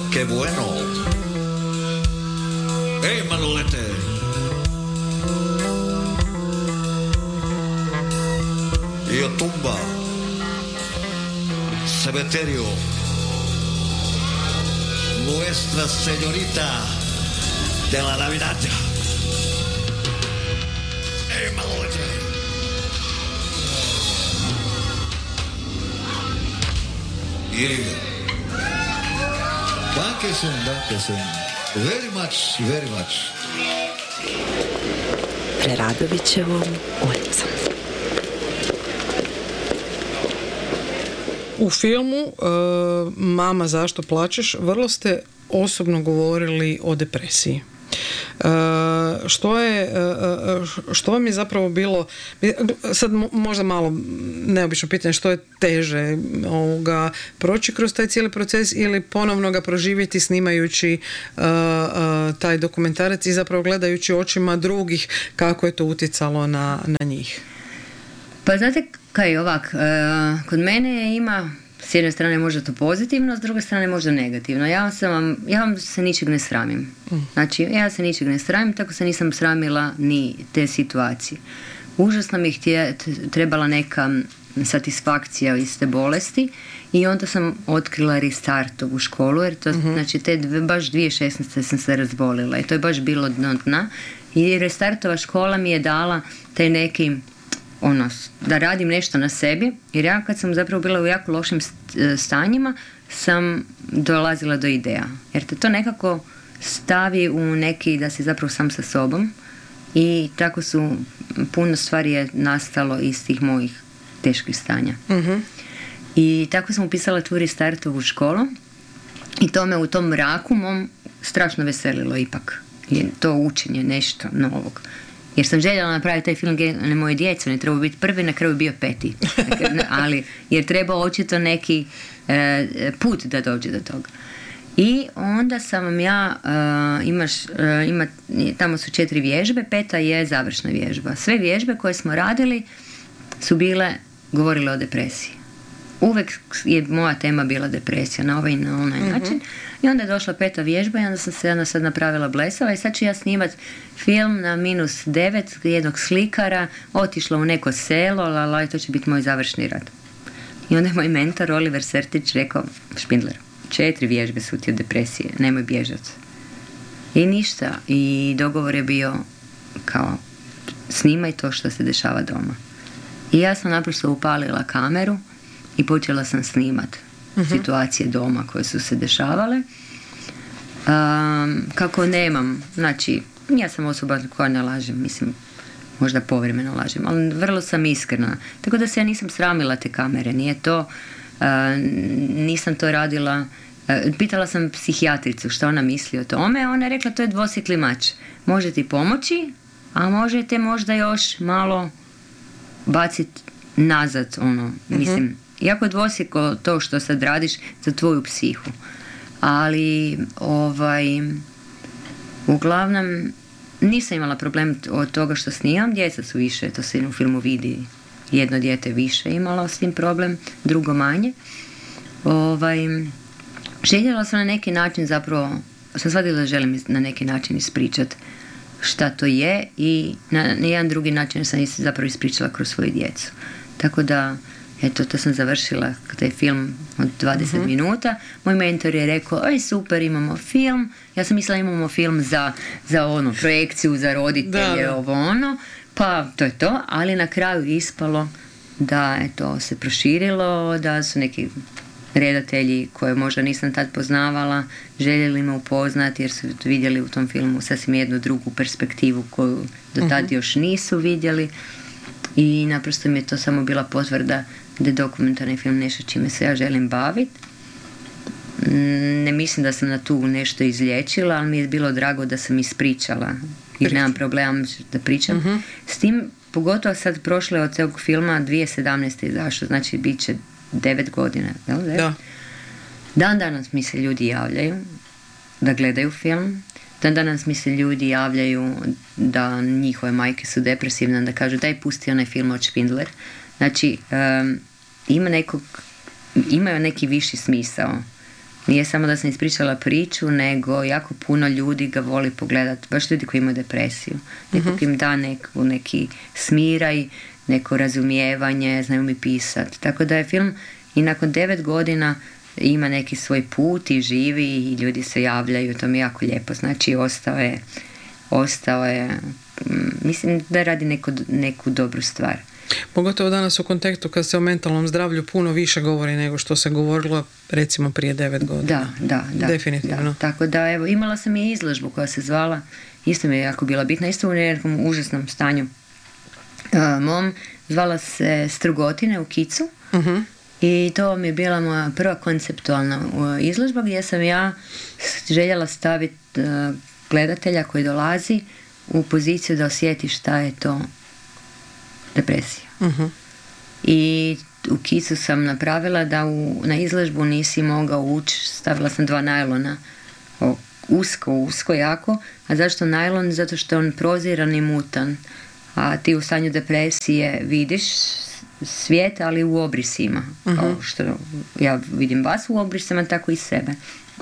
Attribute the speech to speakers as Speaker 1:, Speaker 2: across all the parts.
Speaker 1: qué bueno. Hey, Manolete. Y tumba. Cementerio. Nuestra Señorita de la Navidad. Hey, Manolete. Yeah. Dankeschön. Very much.
Speaker 2: Preradovićevom ulicom.
Speaker 3: U filmu Mama, zašto plačeš? Vrlo ste osobno govorili o depresiji. Što vam je zapravo bilo, sad možda malo neobično pitanje, što je teže proći kroz taj cijeli proces ili ponovno ga proživjeti snimajući taj dokumentarac i zapravo gledajući očima drugih kako je to utjecalo na njih?
Speaker 4: Pa znate kaj je ovak, kod mene ima s jedne strane možda to pozitivno, s druge strane možda negativno. Ja vam se ničeg ne sramim. Znači, ja se ničeg ne sramim, tako se nisam sramila ni te situacije. Užasno mi je trebala neka satisfakcija iz te bolesti i onda sam otkrila Restartovu školu, jer to, znači, baš 2016. sam se razbolila i to je baš bilo dna. I Restartova škola mi je dala taj neki da radim nešto na sebi, jer ja kad sam zapravo bila u jako lošim stanjima sam dolazila do ideja, jer te to nekako stavi u neki, da si zapravo sam sa sobom, i tako su puno stvari je nastalo iz tih mojih teških stanja. I tako sam upisala tu Restartovu školu i to me u tom mraku mom strašno veselilo ipak, to učenje nešto novog. Jer sam željela napraviti taj film na moje djece, ne trebao biti prvi, na kraju bio 5. Ali jer treba očito neki put da dođe do toga. I onda sam vam tamo su 4 vježbe, 5. je završna vježba. Sve vježbe koje smo radili su govorile o depresiji. Uvijek je moja tema bila depresija na ovaj i na onaj način. I onda je došla 5. vježba i onda sam se sad napravila blesava i sad ću ja snimat film na -9 jednog slikara, otišla u neko selo, i to će biti moj završni rad. I onda je moj mentor Oliver Sertić rekao, Špindler, 4 vježbe su ti od depresije, nemoj bježati. I ništa. I dogovor je bio kao, snimaj to što se dešava doma. I ja sam naprosto upalila kameru i počela sam snimat situacije doma koje su se dešavale. Kako nemam, znači, ja sam osoba koja ne lažem, mislim, možda povremeno lažem, ali vrlo sam iskrena. Tako da se ja nisam sramila te kamere, nije to, nisam to radila. Pitala sam psihijatricu što ona misli o tome, ona je rekla to je dvosjekli mač. Može ti pomoći, a možete možda još malo baciti nazad, mislim, jako je dvosjeklo to što sad radiš za tvoju psihu. Ali, uglavnom, nisam imala problem od toga što snimam, djeca su više, to se u filmu vidi, jedno dijete više imalo s tim problem, drugo manje. Željela sam na neki način zapravo, sam shvatila da želim na neki način ispričati šta to je i na jedan drugi način sam zapravo ispričala kroz svoju djecu. Tako da, eto, to sam završila taj film od 20 minuta. Moj mentor je rekao, oj super, imamo film. Ja sam mislila imamo film za projekciju, za roditelje, pa to je to, ali na kraju ispalo da je to se proširilo, da su neki redatelji koje možda nisam tad poznavala željeli me upoznati jer su vidjeli u tom filmu sasvim jednu drugu perspektivu koju do tad još nisu vidjeli i naprosto mi je to samo bila potvrda da je dokumentarni film nešto čime se ja želim baviti. Ne mislim da sam na tu nešto izliječila, ali mi je bilo drago da sam ispričala jer nemam problema da pričam. S tim, pogotovo sad prošle od tog filma 2017. izašlo, znači bit će 9 godina. Da. Dan danas mi se ljudi javljaju da gledaju film. Dan danas mi se ljudi javljaju da njihove majke su depresivne, da kažu daj pusti onaj film od Špindler. Znači, imaju neki viši smisao nije samo da sam ispričala priču, nego jako puno ljudi ga voli pogledati, baš ljudi koji imaju depresiju. Neko im da neki smiraj, neko razumijevanje, znaju mi pisati. Tako da je film i nakon 9 godina ima neki svoj put i živi i ljudi se javljaju, to mi je jako lijepo. Znači ostao je mislim da radi neku dobru stvar.
Speaker 3: Pogotovo danas u kontekstu kad se o mentalnom zdravlju puno više govori nego što se govorilo recimo prije 9 godina.
Speaker 4: Da.
Speaker 3: Definitivno.
Speaker 4: Da. Tako da, evo, imala sam i izložbu koja se zvala, isto mi je jako bila bitna, isto u nekom užasnom stanju mom, zvala se Strugotine u Kicu. I to mi je bila moja prva konceptualna izložba gdje sam ja željela staviti gledatelja koji dolazi u poziciju da osjeti šta je to depresija. I u Kicu sam napravila da na izložbu nisi mogao ući, stavila sam 2 najlona, usko jako. A zašto najlon? Zato što je on proziran i mutan, a ti u stanju depresije vidiš svijet, ali u obrisima. Kao što ja vidim vas u obrisima, tako i sebe.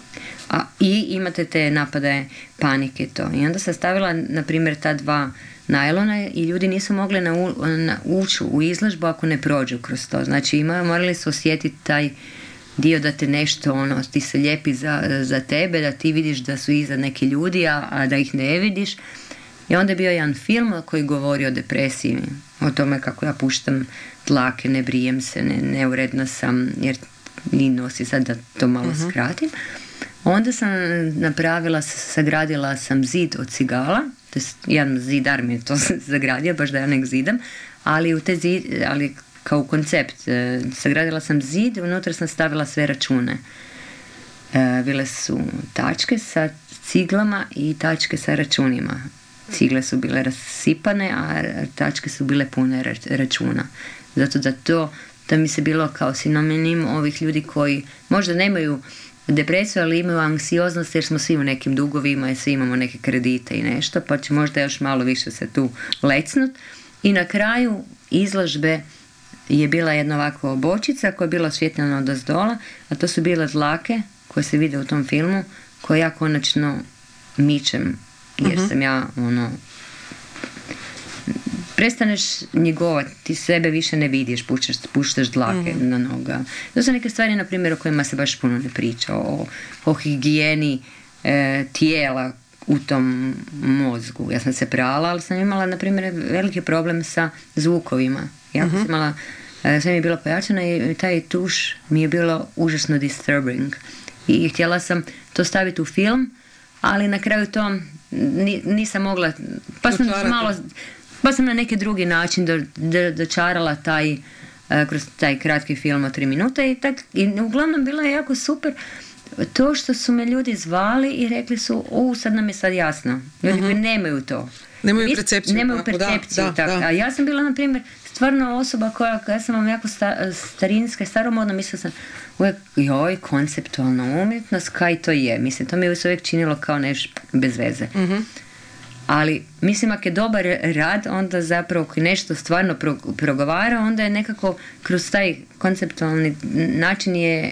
Speaker 4: I imate te napadaje panike to. I onda sam stavila, na primjer, ta 2 najlona i ljudi nisu mogli ući u izložbu ako ne prođu kroz to. Znači morali su osjetiti taj dio da te nešto, ti se lijepi za tebe, da ti vidiš da su iza neki ljudi, a da ih ne vidiš. I onda je bio jedan film koji govori o depresiji, o tome kako ja puštam dlake, ne brijem se, neuredna sam, jer ni nosi sad da to malo skratim. Onda sam sagradila sam zid od cigala, to je jedan zidar mi je to zagradio, baš da ja nek zidam, ali kao koncept, sagradila sam zid, unutra sam stavila sve račune. Bile su tačke sa ciglama i tačke sa računima. Cigle su bile rasipane, a tačke su bile pune računa. Zato da mi se bilo kao sinonim ovih ljudi koji možda nemaju depresiju, ali imaju anksioznost jer smo svi u nekim dugovima i svi imamo neke kredite i nešto, pa će možda još malo više se tu lecnut. I na kraju izložbe je bila jedna ovako bočica koja je bila osvjetljena odozdola, a to su bile dlake koje se vide u tom filmu, koje ja konačno mičem, jer sam ja prestaneš njegovati, ti sebe više ne vidiš, puštaš dlake na noga. To su neke stvari, na primjer, o kojima se baš puno ne priča, o higijeni tijela u tom mozgu. Ja sam se prala, ali sam imala, na primjer, veliki problem sa zvukovima. Ja sam imala, sve mi je bilo pojačano i taj tuš mi je bilo užasno disturbing. I htjela sam to staviti u film, ali na kraju to nisam mogla, pa sam na neki drugi način dočarala kroz taj kratki film od 3 minute i uglavnom bilo je jako super to što su me ljudi zvali i rekli su, sad nam je sad jasno. Ljudi koji nemaju to.
Speaker 3: Nemaju percepciju.
Speaker 4: Nemaju percepciju. A ja sam bila, na primjer, stvarno osoba ja sam vam jako starinska, staromodna, mislila sam uvijek, konceptualna umjetnost, kaj to je? Mislim, to mi je uvijek činilo kao nešto bez veze. Ali, mislim, ako je dobar rad, onda zapravo koji nešto stvarno progovara, onda je nekako kroz taj konceptualni način je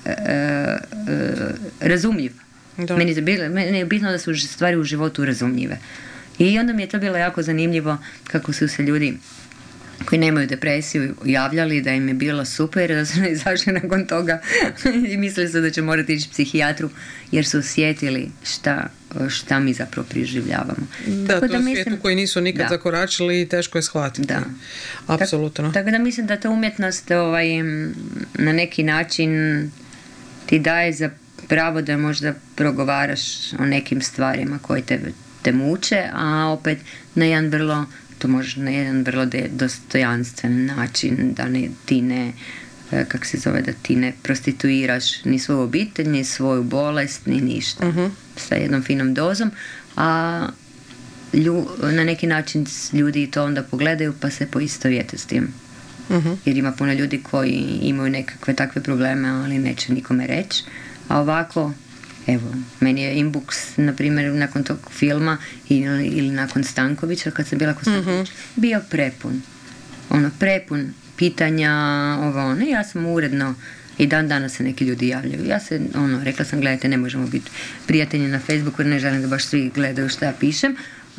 Speaker 4: razumljiv. Meni je bitno da su stvari u životu razumljive. I onda mi je to bilo jako zanimljivo kako su se ljudi koji nemaju depresiju javljali da im je bilo super, da su izašli nakon toga i mislili su da će morati ići psihijatru jer su osjetili šta mi zapravo preživljavamo.
Speaker 3: Da, to je svijet u koji nisu nikad zakoračili i teško je shvatiti. Da. Apsolutno.
Speaker 4: Tako da mislim da ta umjetnost na neki način ti daje za pravo da možda progovaraš o nekim stvarima koje te muče, a opet na jedan vrlo dostojanstven način, da ti ne da ti ne prostituiraš ni svoju obitelj, ni svoju bolest, ni ništa. Sa jednom finom dozom, a na neki način ljudi to onda pogledaju pa se poistovjete s tim. Jer ima puno ljudi koji imaju nekakve takve probleme, ali neće nikome reći. A ovako, evo, meni je inbox, na primjer, nakon tog filma ili nakon Stankovića, kad sam bila kod Stankovića, bio prepun. Prepun pitanja, ja sam uredno I dan danas se neki ljudi javljaju. Ja se, rekla sam, gledajte, ne možemo biti prijatelji na Facebooku jer ne želim da baš svi gledaju što ja pišem,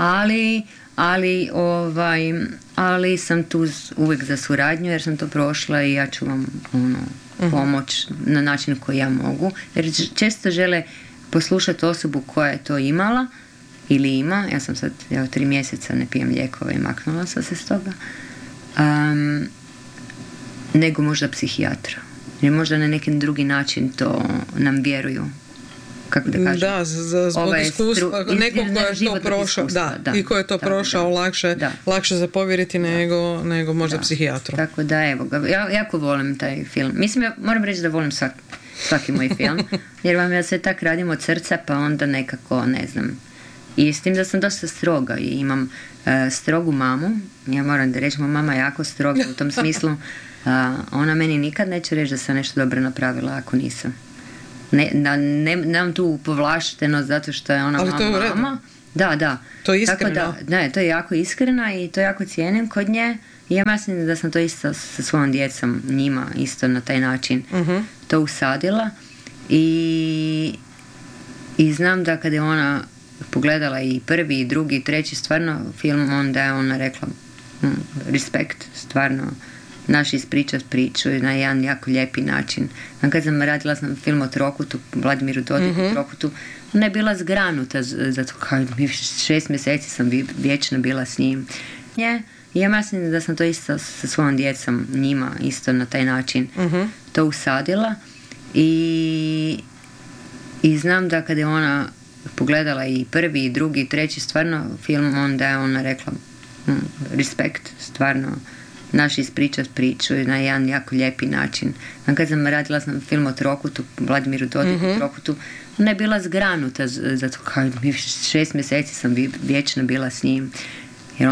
Speaker 4: ali sam tu uvijek za suradnju jer sam to prošla i ja ću vam pomoć na način koji ja mogu. Jer često žele poslušati osobu koja je to imala ili ima. Ja sam sad 3 mjeseca ne pijem lijekove i maknula sam se s toga. Nego možda psihijatra. Jer možda na neki drugi način to nam vjeruju. Kako da kažem?
Speaker 3: Da, zbog iskustva, nekog ko je to prošao, i ko je to prošao, lakše za povjeriti nego možda psihijatru.
Speaker 4: Tako da, evo ga, ja jako volim taj film. Mislim, ja moram reći da volim svaki moj film, jer vam ja sve tak radim od srca, pa onda nekako, ne znam. I s tim da sam dosta stroga i imam strogu mamu. Ja moram da reći, moja mama je jako stroga u tom smislu. Ona meni nikad neće reći da sam nešto dobro napravila ako nisam. Nemam tu povlaštenost zato što je ona mama. Da.
Speaker 3: To je iskreno.
Speaker 4: Tako da, to je jako iskrena i to jako cijenim kod nje. I ja mislim da sam to isto sa svojom djecom, njima isto na taj način to usadila. I znam da kada je ona pogledala i prvi, i drugi, i treći stvarno film, onda je ona rekla respekt, stvarno naš ispričat priču na jedan jako lijepi način. Kad radila sam film o Trokutu, Vladimiru Dodiku, Trokutu, ona je bila zgranuta zato kao 6 mjeseci sam vječno bila s njim. I ja mislim da sam to isto sa svojom djecom, njima isto na taj način to usadila. I znam da kada je ona pogledala i prvi, i drugi, i treći stvarno film, onda je ona rekla respekt, stvarno naš ispričat priču na jedan jako lijepi način. Kad radila sam film o Trokutu, Vladimiru Dodiku, Trokutu, ona je bila zgranuta zato kao 6 mjeseci sam vječno bila s njim.